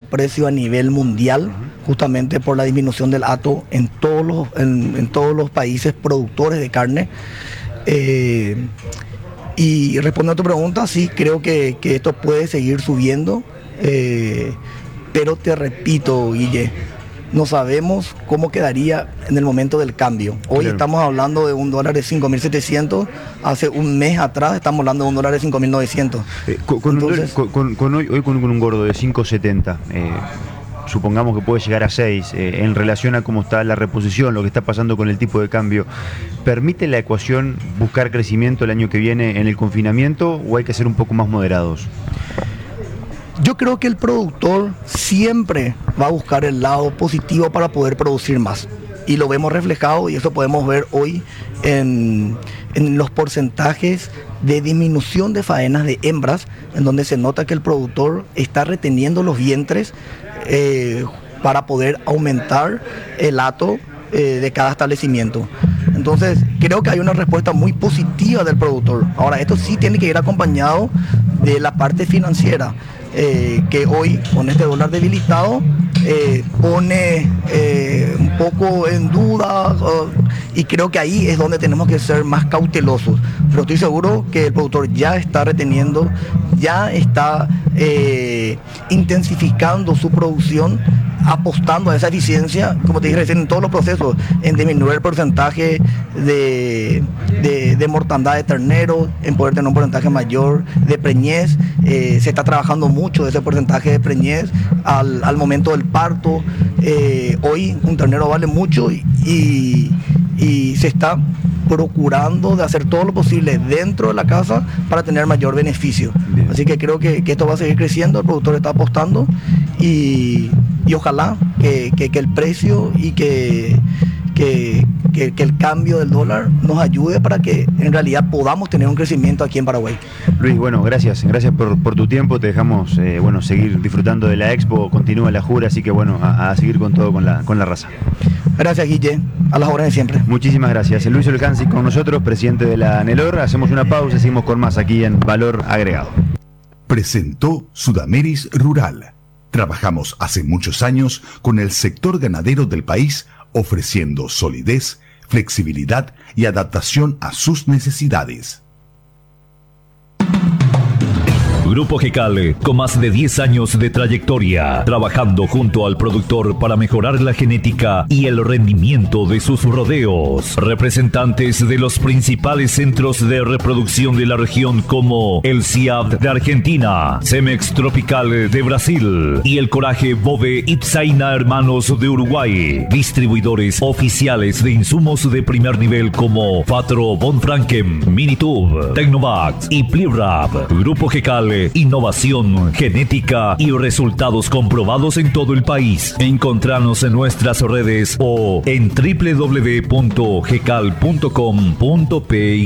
precios a nivel mundial, justamente por la disminución del hato en todos los países productores de carne. Y respondiendo a tu pregunta, sí, creo que esto puede seguir subiendo, pero te repito, Guille, no sabemos cómo quedaría en el momento del cambio. Hoy estamos hablando de un dólar de 5.700, hace un mes atrás estamos hablando de un dólar de 5.900. Hoy con un gordo de 5.70, supongamos que puede llegar a 6, en relación a cómo está la reposición, lo que está pasando con el tipo de cambio, ¿permite la ecuación buscar crecimiento el año que viene en el confinamiento o hay que ser un poco más moderados? Yo creo que el productor siempre va a buscar el lado positivo para poder producir más. Y lo vemos reflejado, y eso podemos ver hoy en los porcentajes de disminución de faenas de hembras, en donde se nota que el productor está reteniendo los vientres para poder aumentar el hato de cada establecimiento. Entonces, creo que hay una respuesta muy positiva del productor. Ahora, esto sí tiene que ir acompañado de la parte financiera, que hoy, con este dólar debilitado, pone un poco en duda, y creo que ahí es donde tenemos que ser más cautelosos. Pero estoy seguro que el productor ya está reteniendo, ya está intensificando su producción, apostando a esa eficiencia, como te dije recién, en todos los procesos, en disminuir el porcentaje de mortandad de terneros, en poder tener un porcentaje mayor de preñez. Se está trabajando mucho ese porcentaje de preñez al momento del parto. Hoy un ternero vale mucho y se está procurando de hacer todo lo posible dentro de la casa para tener mayor beneficio. Bien. Así que creo que esto va a seguir creciendo, el productor está apostando y ojalá que el precio y que el cambio del dólar nos ayude para que en realidad podamos tener un crecimiento aquí en Paraguay. Luis, bueno, gracias por tu tiempo, te dejamos seguir disfrutando de la Expo, continúa la jura, así que bueno, a seguir con todo con la raza. Gracias, Guille, a las órdenes siempre. Muchísimas gracias. Luis Olcansi con nosotros, presidente de la ANELOR. Hacemos una pausa y seguimos con más aquí en Valor Agregado. Presentó Sudameris Rural. Trabajamos hace muchos años con el sector ganadero del país, ofreciendo solidez, flexibilidad y adaptación a sus necesidades. Grupo GECAL, con más de 10 años de trayectoria, trabajando junto al productor para mejorar la genética y el rendimiento de sus rodeos. Representantes de los principales centros de reproducción de la región como el CIAB de Argentina, Cemex Tropical de Brasil y el Coraje Bove Ipsaina Hermanos de Uruguay. Distribuidores oficiales de insumos de primer nivel como Fatro Von Franken, Minitube, Tecnovax y Plirab. Grupo GECAL, innovación, genética y resultados comprobados en todo el país. Encontranos en nuestras redes o en www.gecal.com.py.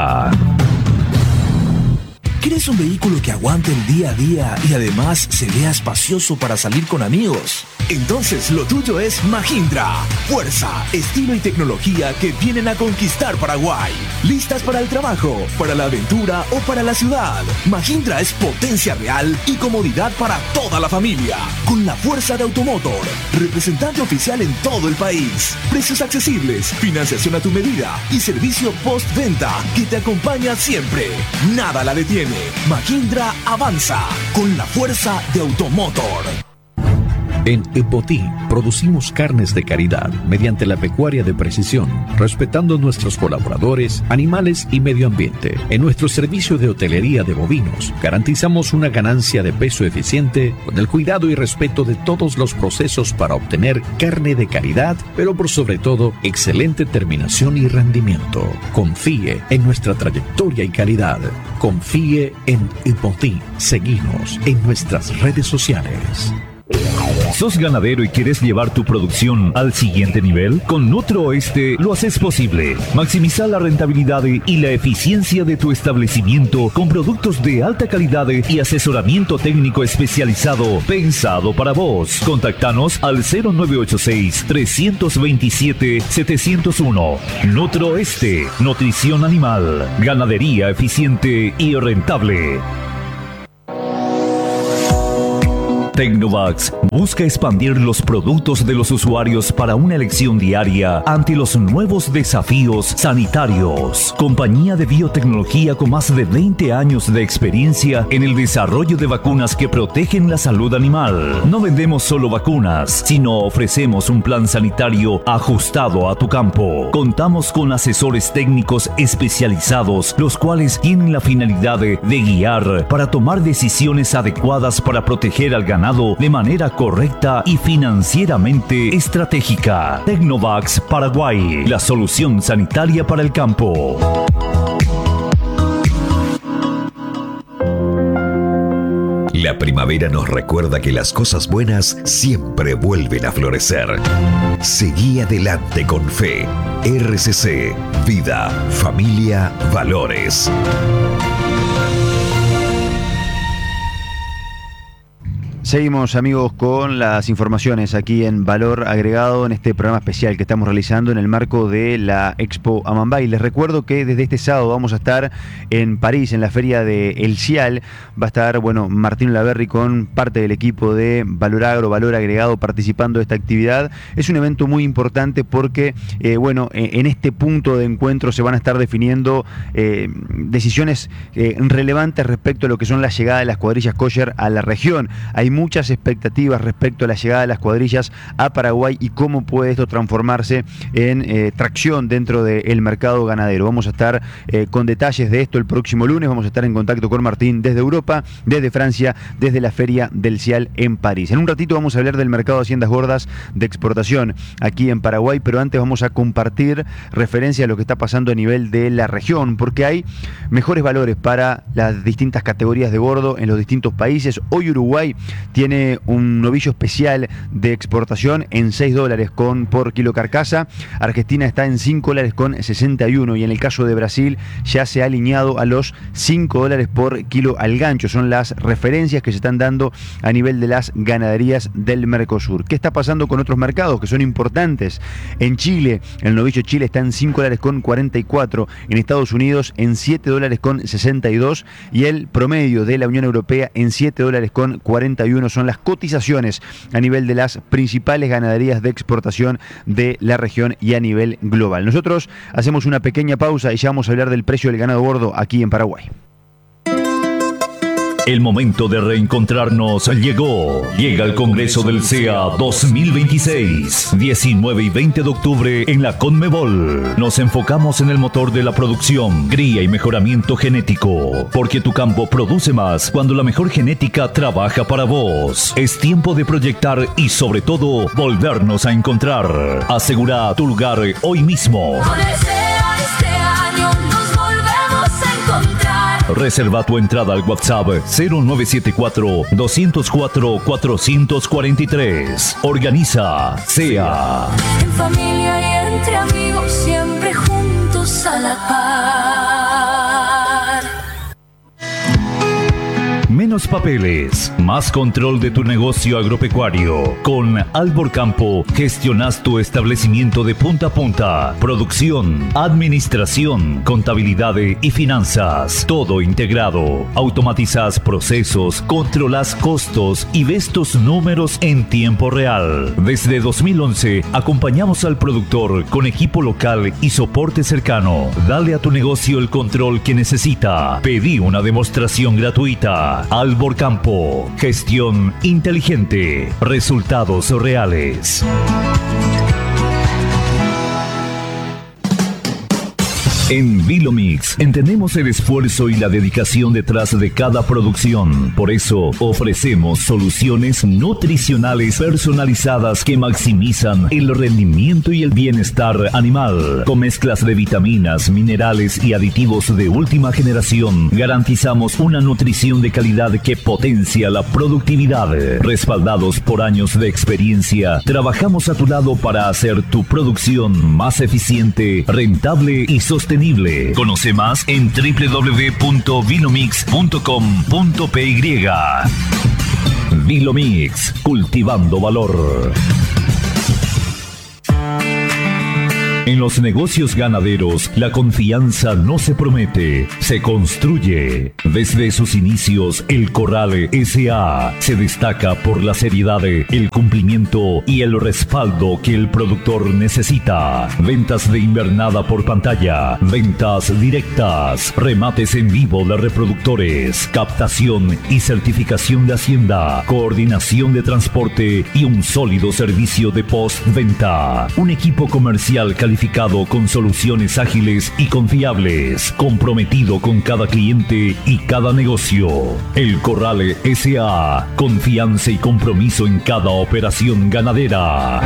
¿Quieres un vehículo que aguante el día a día y además se vea espacioso para salir con amigos? Entonces lo tuyo es Mahindra. Fuerza, estilo y tecnología que vienen a conquistar Paraguay. ¿Listas para el trabajo, para la aventura o para la ciudad? Mahindra es potencia real y comodidad para toda la familia. Con la fuerza de Automotor, representante oficial en todo el país. Precios accesibles, financiación a tu medida y servicio postventa que te acompaña siempre. Nada la detiene. Mahindra avanza con la fuerza de Automotor. En Epotí producimos carnes de calidad mediante la pecuaria de precisión, respetando nuestros colaboradores, animales y medio ambiente. En nuestro servicio de hotelería de bovinos, garantizamos una ganancia de peso eficiente con el cuidado y respeto de todos los procesos para obtener carne de calidad, pero por sobre todo, excelente terminación y rendimiento. Confíe en nuestra trayectoria y calidad. Confíe en Epotí. Seguinos en nuestras redes sociales. ¿Sos ganadero y quieres llevar tu producción al siguiente nivel? Con Nutrooeste lo haces posible. Maximiza la rentabilidad y la eficiencia de tu establecimiento con productos de alta calidad y asesoramiento técnico especializado pensado para vos. Contactanos al 0986-327-701. Nutrooeste, nutrición animal, ganadería eficiente y rentable. Tecnovax busca expandir los productos de los usuarios para una elección diaria ante los nuevos desafíos sanitarios. Compañía de biotecnología con más de 20 años de experiencia en el desarrollo de vacunas que protegen la salud animal. No vendemos solo vacunas, sino ofrecemos un plan sanitario ajustado a tu campo. Contamos con asesores técnicos especializados, los cuales tienen la finalidad de guiar para tomar decisiones adecuadas para proteger al ganado de manera correcta y financieramente estratégica. Tecnovax Paraguay, la solución sanitaria para el campo. La primavera nos recuerda que las cosas buenas siempre vuelven a florecer. Seguí adelante con fe. RCC, vida, familia, valores. Seguimos, amigos, con las informaciones aquí en Valor Agregado en este programa especial que estamos realizando en el marco de la Expo Amambay. Les recuerdo que desde este sábado vamos a estar en París, en la feria de El Cial. Va a estar, Martín Laverri con parte del equipo de Valor Agro, Valor Agregado, participando de esta actividad. Es un evento muy importante porque, en este punto de encuentro se van a estar definiendo decisiones relevantes respecto a lo que son la llegada de las cuadrillas kosher a la región. Hay muchas expectativas respecto a la llegada de las cuadrillas a Paraguay y cómo puede esto transformarse en tracción dentro del mercado ganadero. Vamos a estar con detalles de esto el próximo lunes. Vamos a estar en contacto con Martín desde Europa, desde Francia, desde la Feria del Cial en París. En un ratito vamos a hablar del mercado de haciendas gordas de exportación aquí en Paraguay, pero antes vamos a compartir referencia a lo que está pasando a nivel de la región, porque hay mejores valores para las distintas categorías de gordo en los distintos países. Hoy Uruguay tiene un novillo especial de exportación en $6 por kilo carcasa. Argentina está en $5.61 y en el caso de Brasil ya se ha alineado a los $5 por kilo al gancho. Son las referencias que se están dando a nivel de las ganaderías del Mercosur. ¿Qué está pasando con otros mercados que son importantes? En Chile, el novillo Chile está en $5.44, en Estados Unidos en $7.62 y el promedio de la Unión Europea en $7.41. Son las cotizaciones a nivel de las principales ganaderías de exportación de la región y a nivel global. Nosotros hacemos una pequeña pausa y ya vamos a hablar del precio del ganado gordo aquí en Paraguay. El momento de reencontrarnos llegó. Llega el Congreso del CEA 2026, 19 y 20 de octubre en la Conmebol. Nos enfocamos en el motor de la producción, cría y mejoramiento genético, porque tu campo produce más cuando la mejor genética trabaja para vos. Es tiempo de proyectar y sobre todo volvernos a encontrar. Asegura tu lugar hoy mismo. Reserva tu entrada al WhatsApp 0974-204-443. Organiza CEA. En familia y entre amigos, siempre juntos a la par. Menos papeles, más control de tu negocio agropecuario. Con Albor Campo gestionas tu establecimiento de punta a punta. Producción, administración, contabilidad y finanzas. Todo integrado. Automatizas procesos, controlas costos y ves tus números en tiempo real. Desde 2011 acompañamos al productor con equipo local y soporte cercano. Dale a tu negocio el control que necesita. Pedí una demostración gratuita. Albor Campo, gestión inteligente, resultados reales. En Vilomix entendemos el esfuerzo y la dedicación detrás de cada producción. Por eso ofrecemos soluciones nutricionales personalizadas que maximizan el rendimiento y el bienestar animal. Con mezclas de vitaminas, minerales y aditivos de última generación, garantizamos una nutrición de calidad que potencia la productividad. Respaldados por años de experiencia, trabajamos a tu lado para hacer tu producción más eficiente, rentable y sostenible. Conoce más en www.vilomix.com.py. Vilomix, cultivando valor. En los negocios ganaderos, la confianza no se promete, se construye. Desde sus inicios, el Corral S.A. se destaca por la seriedad, el cumplimiento y el respaldo que el productor necesita. Ventas de invernada por pantalla, ventas directas, remates en vivo de reproductores, captación y certificación de Hacienda, coordinación de transporte y un sólido servicio de postventa. Un equipo comercial calificado con soluciones ágiles y confiables, comprometido con cada cliente y cada negocio. El Corral S.A. Confianza y compromiso en cada operación ganadera.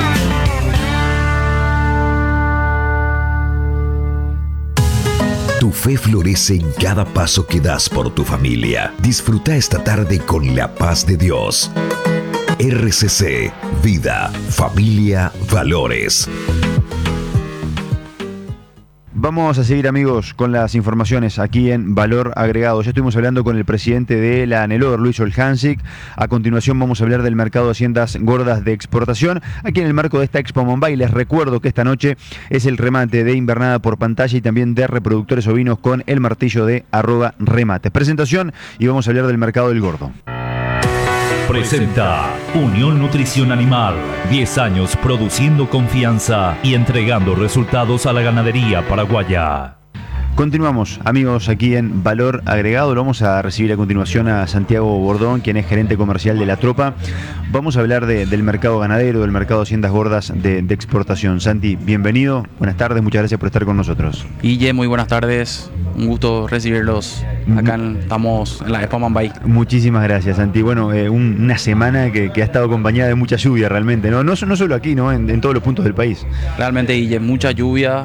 Tu fe florece en cada paso que das por tu familia. Disfruta esta tarde con la paz de Dios. RCC, vida, familia, valores. Vamos a seguir, amigos, con las informaciones aquí en Valor Agregado. Ya estuvimos hablando con el presidente de la ANELOR, Luis Olhansik. A continuación vamos a hablar del mercado de haciendas gordas de exportación, aquí en el marco de esta Expo Mumbai. Les recuerdo que esta noche es el remate de invernada por pantalla y también de reproductores ovinos con el martillo de @remates. Presentación y vamos a hablar del mercado del gordo. Presenta Unión Nutrición Animal, 10 años produciendo confianza y entregando resultados a la ganadería paraguaya. Continuamos, amigos, aquí en Valor Agregado. Lo vamos a recibir a continuación a Santiago Bordón, quien es gerente comercial de La Tropa. Vamos a hablar del mercado ganadero, del mercado de haciendas gordas de exportación. Santi, bienvenido, buenas tardes, muchas gracias por estar con nosotros. Guille, muy buenas tardes, un gusto recibirlos. Acá estamos en la Expo Mumbai. Muchísimas gracias, Santi. Bueno, una semana que ha estado acompañada de mucha lluvia realmente, no solo aquí, ¿no? En todos los puntos del país. Realmente, Guille, mucha lluvia,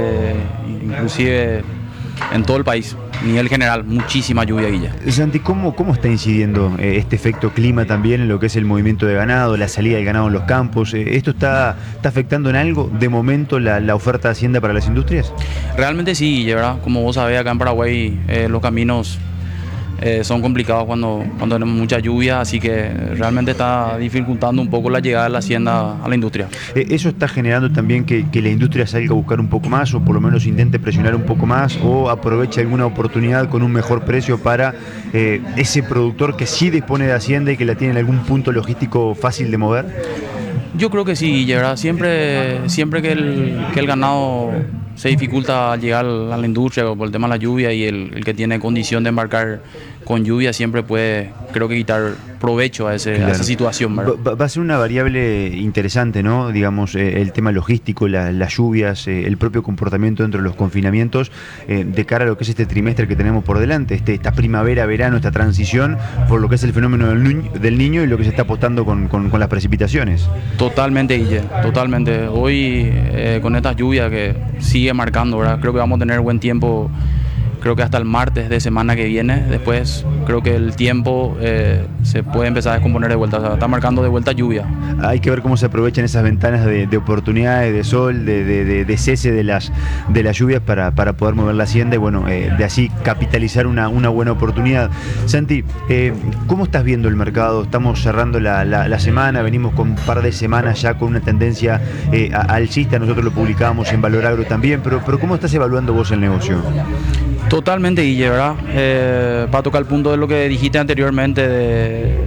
inclusive en todo el país, a nivel general, muchísima lluvia, Guille. Santi, ¿cómo está incidiendo este efecto clima también en lo que es el movimiento de ganado, la salida del ganado en los campos? ¿Esto está afectando en algo de momento la oferta de hacienda para las industrias? Realmente sí, Guille, ¿verdad? Como vos sabés, acá en Paraguay los caminos son complicados cuando tenemos mucha lluvia, así que realmente está dificultando un poco la llegada de la hacienda a la industria. ¿Eso está generando también que la industria salga a buscar un poco más, o por lo menos intente presionar un poco más, o aproveche alguna oportunidad con un mejor precio para ese productor que sí dispone de hacienda y que la tiene en algún punto logístico fácil de mover? Yo creo que sí, ¿verdad? Siempre que el ganado se dificulta al llegar a la industria por el tema de la lluvia, y el que tiene condición de embarcar con lluvia siempre puede, creo que, quitar provecho a esa situación, ¿verdad? Va a ser una variable interesante, ¿no? Digamos, el tema logístico, las lluvias, el propio comportamiento dentro de los confinamientos, de cara a lo que es este trimestre que tenemos por delante, esta primavera-verano, esta transición por lo que es el fenómeno del niño y lo que se está apostando con las precipitaciones. Totalmente, Guille, totalmente. Hoy, con estas lluvias que sigue marcando, ¿verdad? Creo que vamos a tener buen tiempo, creo que hasta el martes de semana que viene. Después creo que el tiempo se puede empezar a descomponer de vuelta, o sea, está marcando de vuelta lluvia. Hay que ver cómo se aprovechan esas ventanas de oportunidades, de sol, de cese de las lluvias para poder mover la hacienda y, bueno, de así capitalizar una buena oportunidad. Santi, ¿cómo estás viendo el mercado? Estamos cerrando la semana, venimos con un par de semanas ya con una tendencia alcista. Nosotros lo publicábamos en Valor Agro también, pero ¿cómo estás evaluando vos el negocio? Totalmente, Guille, ¿verdad? Para tocar el punto de lo que dijiste anteriormente,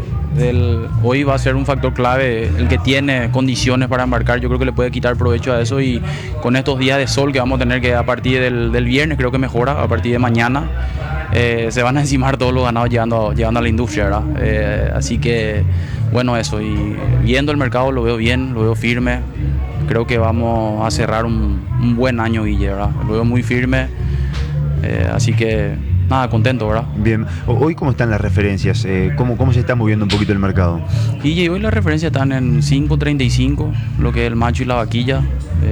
hoy va a ser un factor clave el que tiene condiciones para embarcar. Yo creo que le puede quitar provecho a eso, y con estos días de sol que vamos a tener, que a partir del viernes creo que mejora, a partir de mañana se van a encimar todos los ganados llegando a la industria, ¿verdad? Así que, bueno, eso, y viendo el mercado lo veo bien, lo veo firme. Creo que vamos a cerrar un buen año, Guille, ¿verdad? Lo veo muy firme. Así que, nada, contento, ¿verdad? Bien. Hoy, ¿cómo están las referencias? ¿Cómo se está moviendo un poquito el mercado? Y hoy las referencias están en 5.35, lo que es el macho y la vaquilla,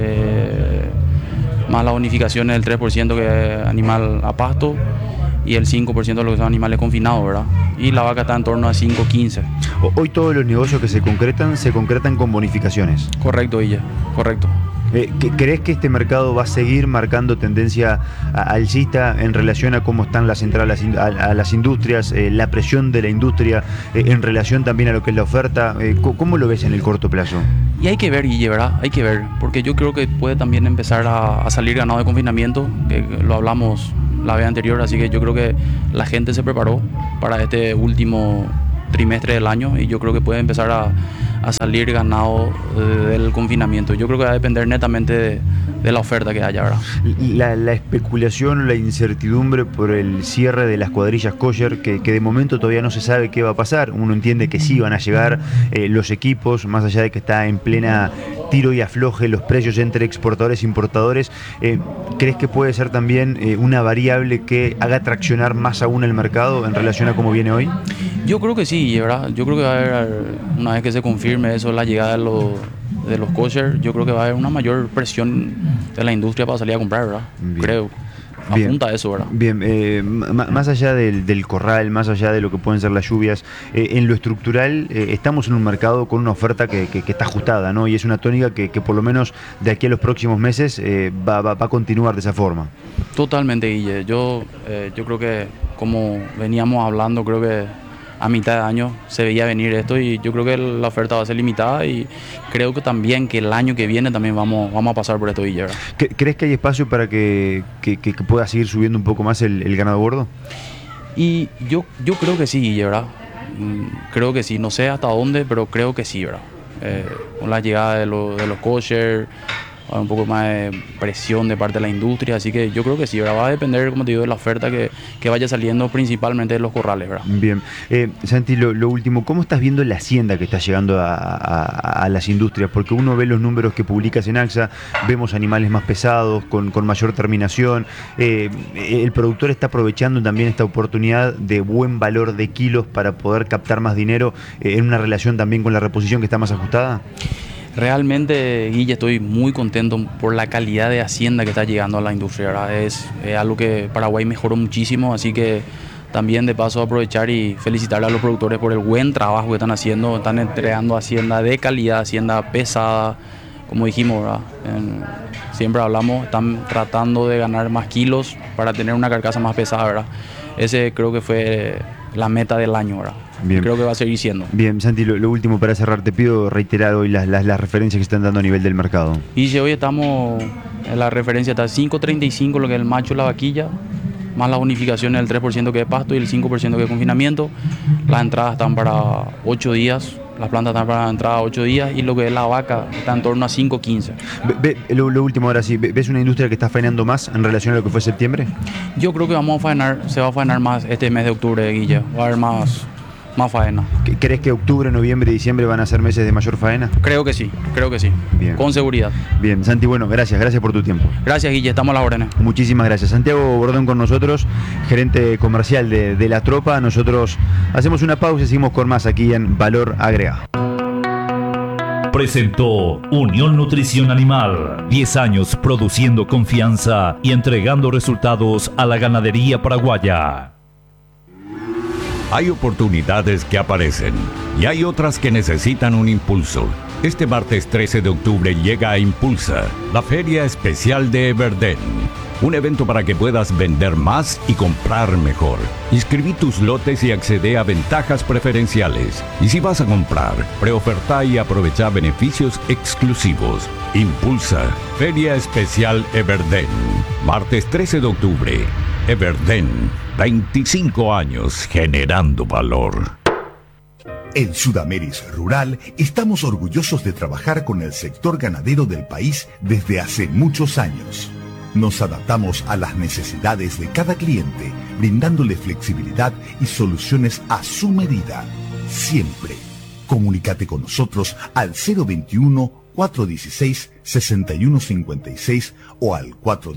más las bonificaciones del 3% que es animal a pasto, y el 5% de lo que son animales confinados, ¿verdad? Y la vaca está en torno a 5.15. Hoy todos los negocios que se concretan con bonificaciones. Correcto, Guille, correcto. ¿Crees que este mercado va a seguir marcando tendencia alcista en relación a cómo están las entradas a las industrias, la presión de la industria en relación también a lo que es la oferta? ¿Cómo lo ves en el corto plazo? Y hay que ver, Guille, ¿verdad? Hay que ver, porque yo creo que puede también empezar a salir ganado de confinamiento, que lo hablamos la vez anterior, así que yo creo que la gente se preparó para este último trimestre del año y yo creo que puede empezar a salir ganado del confinamiento. Yo creo que va a depender netamente de la oferta que haya, ¿verdad? La especulación, la incertidumbre por el cierre de las cuadrillas kosher, que de momento todavía no se sabe qué va a pasar. Uno entiende que sí van a llegar los equipos, más allá de que está en plena tiro y afloje los precios entre exportadores e importadores. ¿Crees que puede ser también una variable que haga traccionar más aún el mercado en relación a cómo viene hoy? Yo creo que sí, ¿verdad? Yo creo que va a haber, una vez que se confirme eso, la llegada de los kosher, yo creo que va a haber una mayor presión de la industria para salir a comprar, ¿verdad? Bien. Creo. Bien. Apunta a eso, ¿verdad? Bien, más allá del corral, más allá de lo que pueden ser las lluvias, en lo estructural estamos en un mercado con una oferta que está ajustada, ¿no? Y es una tónica que por lo menos de aquí a los próximos meses va a continuar de esa forma. Totalmente, Guille. Yo creo que, como veníamos hablando, creo que a mitad de año se veía venir esto y yo creo que la oferta va a ser limitada y creo que también que el año que viene también vamos a pasar por esto, Guille, ¿verdad? ¿Crees que hay espacio para que pueda seguir subiendo un poco más el ganado gordo? Y yo creo que sí, Guille, ¿verdad? Creo que sí, no sé hasta dónde, pero creo que sí, ¿verdad? Con la llegada de los kosher, un poco más de presión de parte de la industria, así que yo creo que sí, ¿verdad? Va a depender, como te digo, de la oferta que vaya saliendo principalmente de los corrales, ¿verdad? Bien, Santi, lo último, ¿cómo estás viendo la hacienda que está llegando a las industrias? Porque uno ve los números que publica Cenaxa, vemos animales más pesados, con mayor terminación, el productor está aprovechando también esta oportunidad de buen valor de kilos para poder captar más dinero en una relación también con la reposición que está más ajustada. Realmente, Guille, estoy muy contento por la calidad de hacienda que está llegando a la industria, ¿verdad? Es algo que Paraguay mejoró muchísimo, así que también de paso aprovechar y felicitarle a los productores por el buen trabajo que están haciendo. Están entregando hacienda de calidad, hacienda pesada, como dijimos, ¿verdad? Siempre hablamos, están tratando de ganar más kilos para tener una carcasa más pesada, ¿verdad? Ese creo que fue la meta del año, ¿verdad? Bien. Creo que va a seguir siendo. Bien, Santi, lo último para cerrar, te pido reiterar hoy las referencias que están dando a nivel del mercado. Y si hoy estamos, en la referencia está 5.35 lo que es el macho, la vaquilla, más las bonificaciones del 3% que es pasto y el 5% que es confinamiento. Las entradas están para 8 días, las plantas están para entrada 8 días y lo que es la vaca está en torno a 5.15. Lo último ahora sí, ¿ves una industria que está faenando más en relación a lo que fue septiembre? Yo creo que se va a faenar más este mes de octubre, Guille, va a haber más faena. ¿Crees que octubre, noviembre y diciembre van a ser meses de mayor faena? Creo que sí. Bien. Con seguridad. Bien, Santi, bueno, gracias por tu tiempo. Gracias, Guille, estamos a las órdenes. Muchísimas gracias. Santiago Bordón con nosotros, gerente comercial de La Tropa. Nosotros hacemos una pausa y seguimos con más aquí en Valor Agregado. Presentó Unión Nutrición Animal. 10 años produciendo confianza y entregando resultados a la ganadería paraguaya. Hay oportunidades que aparecen y hay otras que necesitan un impulso. Este martes 13 de octubre llega a Impulsa, la Feria Especial de Everden. Un evento para que puedas vender más y comprar mejor. Inscribí tus lotes y accede a ventajas preferenciales. Y si vas a comprar, preoferta y aprovecha beneficios exclusivos. Impulsa, Feria Especial Everden. Martes 13 de octubre. Everden, 25 años generando valor. En Sudameris Rural estamos orgullosos de trabajar con el sector ganadero del país desde hace muchos años. Nos adaptamos a las necesidades de cada cliente, brindándole flexibilidad y soluciones a su medida. Siempre. Comunícate con nosotros al 021-416-6156 o al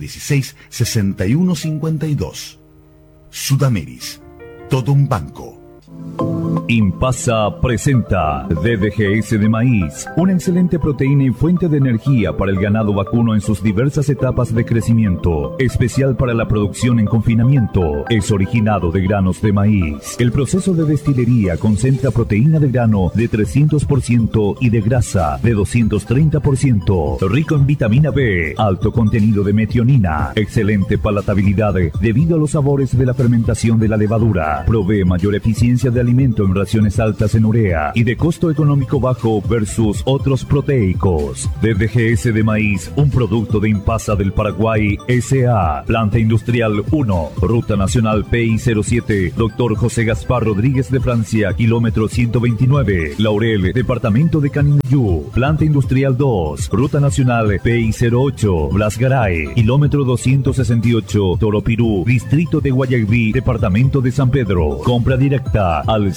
416-6152. Sudameris. Todo un banco. Impasa presenta DDGS de maíz, una excelente proteína y fuente de energía para el ganado vacuno en sus diversas etapas de crecimiento, especial para la producción en confinamiento. Es originado de granos de maíz. El proceso de destilería concentra proteína de grano de 300% y de grasa de 230%, rico en vitamina B, alto contenido de metionina, excelente palatabilidad debido a los sabores de la fermentación de la levadura, provee mayor eficiencia de alimento en concentraciones altas en urea y de costo económico bajo versus otros proteicos. DDGS de maíz, un producto de Impasa del Paraguay S.A. Planta Industrial 1, Ruta Nacional PI07, Dr. José Gaspar Rodríguez de Francia, kilómetro 129, Laurel, departamento de Canindeyú. Planta Industrial 2, Ruta Nacional PI08, Blas Garay, kilómetro 268, Toropirú, distrito de Guayaquil, departamento de San Pedro. Compra directa al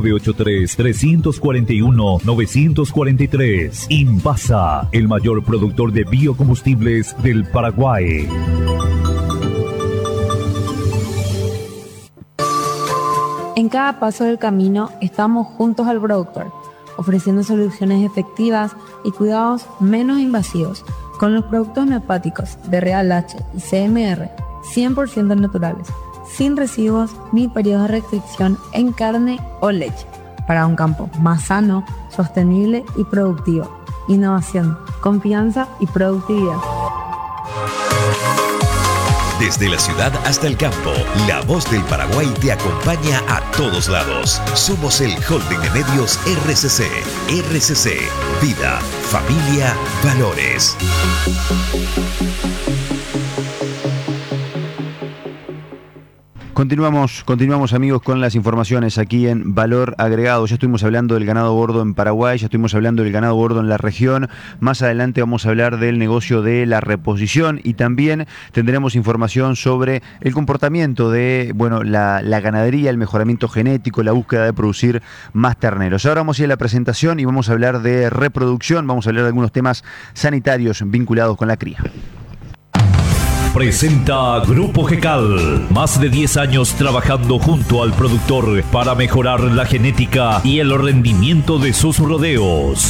0983-341-943. Impasa, el mayor productor de biocombustibles del Paraguay. En cada paso del camino estamos juntos al productor, ofreciendo soluciones efectivas y cuidados menos invasivos con los productos homeopáticos de Real H y CMR 100% naturales, sin residuos ni periodos de restricción en carne o leche, para un campo más sano, sostenible y productivo. Innovación, confianza y productividad. Desde la ciudad hasta el campo, La Voz del Paraguay te acompaña a todos lados. Somos el holding de medios RCC. RCC, vida, familia, valores. Continuamos amigos con las informaciones aquí en Valor Agregado. Ya estuvimos hablando del ganado gordo en Paraguay, ya estuvimos hablando del ganado gordo en la región. Más adelante vamos a hablar del negocio de la reposición y también tendremos información sobre el comportamiento de la ganadería, el mejoramiento genético, la búsqueda de producir más terneros. Ahora vamos a ir a la presentación y vamos a hablar de reproducción, vamos a hablar de algunos temas sanitarios vinculados con la cría. Presenta Grupo GECAL. Más de 10 años trabajando junto al productor para mejorar la genética y el rendimiento de sus rodeos.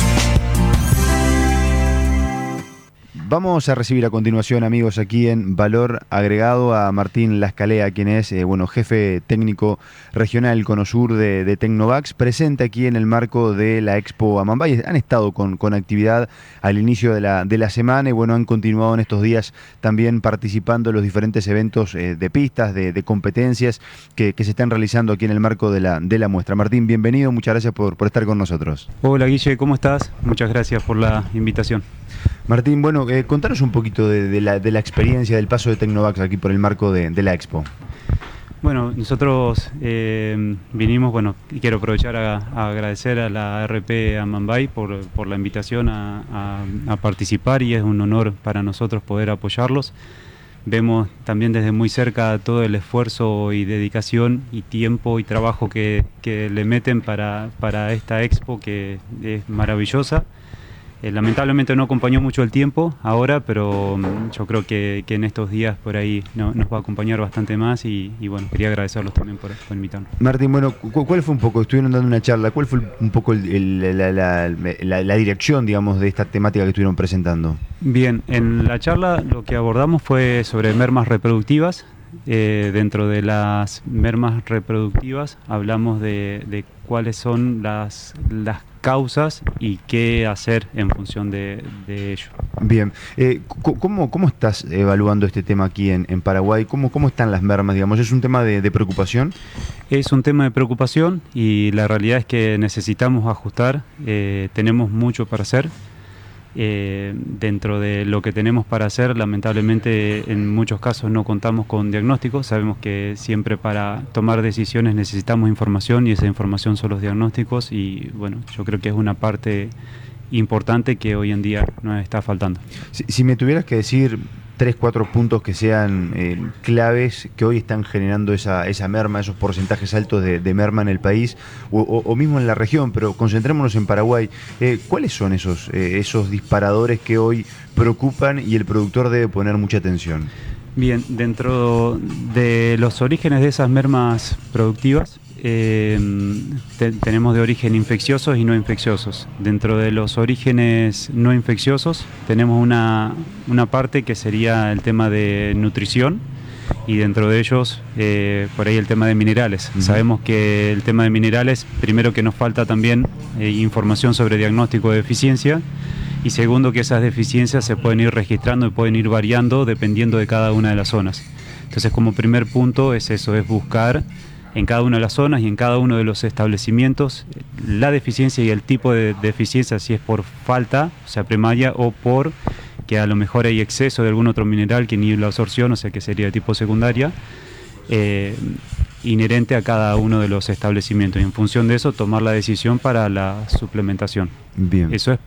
Vamos a recibir a continuación, amigos, aquí en Valor Agregado a Martín Lascalea, quien es jefe técnico regional Conosur de Tecnovax, presente aquí en el marco de la Expo Amambay. Han estado con actividad al inicio de la semana y han continuado en estos días también participando en los diferentes eventos de pistas, de competencias que se están realizando aquí en el marco de la muestra. Martín, bienvenido, muchas gracias por estar con nosotros. Hola Guille, ¿cómo estás? Muchas gracias por la invitación. Martín, contanos un poquito de la experiencia del paso de Tecnovax aquí por el marco de la Expo. Bueno, nosotros vinimos, y quiero aprovechar a agradecer a la RP Amambay por la invitación a participar, y es un honor para nosotros poder apoyarlos. Vemos también desde muy cerca todo el esfuerzo y dedicación y tiempo y trabajo que le meten para esta Expo, que es maravillosa. Lamentablemente no acompañó mucho el tiempo ahora, pero yo creo que en estos días por ahí nos va a acompañar bastante más y quería agradecerlos también por invitarnos. Martín, ¿cuál fue un poco, estuvieron dando una charla, cuál fue un poco la dirección, digamos, de esta temática que estuvieron presentando? Bien, en la charla lo que abordamos fue sobre mermas reproductivas. Dentro de las mermas reproductivas hablamos de cuáles son las causas y qué hacer en función de ello. Bien, ¿cómo estás evaluando este tema aquí en Paraguay? ¿Cómo están las mermas, digamos? ¿Es un tema de preocupación? Es un tema de preocupación y la realidad es que necesitamos ajustar, tenemos mucho para hacer. Dentro de lo que tenemos para hacer, lamentablemente en muchos casos no contamos con diagnósticos. Sabemos que siempre para tomar decisiones necesitamos información y esa información son los diagnósticos y yo creo que es una parte importante que hoy en día nos está faltando. Si me tuvieras que decir 3-4 puntos que sean claves que hoy están generando esa merma, esos porcentajes altos de merma en el país o mismo en la región, pero concentrémonos en Paraguay. ¿Cuáles son esos disparadores que hoy preocupan y el productor debe poner mucha atención? Bien, dentro de los orígenes de esas mermas productivas, tenemos de origen infecciosos y no infecciosos. Dentro de los orígenes no infecciosos tenemos una parte que sería el tema de nutrición y dentro de ellos por ahí el tema de minerales. Sabemos que el tema de minerales, primero que nos falta también información sobre diagnóstico de deficiencia y segundo que esas deficiencias se pueden ir registrando y pueden ir variando dependiendo de cada una de las zonas. Entonces como primer punto es eso, es buscar en cada una de las zonas y en cada uno de los establecimientos la deficiencia y el tipo de deficiencia, si es por falta, o sea, primaria, o por que a lo mejor hay exceso de algún otro mineral que inhibe la absorción, o sea que sería de tipo secundaria, inherente a cada uno de los establecimientos, y en función de eso tomar la decisión para la suplementación. Bien. Eso es